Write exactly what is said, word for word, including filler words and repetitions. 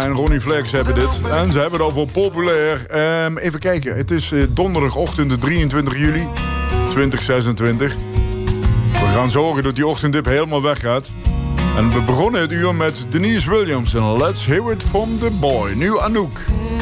en Ronnie Flex hebben dit. En ze hebben het over populair. Um, even kijken, het is uh, donderdagochtend de drieëntwintig juli twintig zesentwintig. We gaan zorgen dat die ochtenddip helemaal weggaat. En we begonnen het uur met Denise Williams en Let's Hear It From The Boy. Nu Anouk.